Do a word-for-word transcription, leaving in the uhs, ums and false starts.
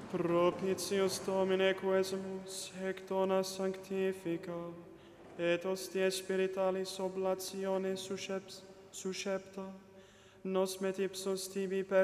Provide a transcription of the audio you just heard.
Propitius Domine quesumus, hec dona sanctifica, et hostiae spiritualis oblationes susceps- suscepta, nos met ipsos tibi per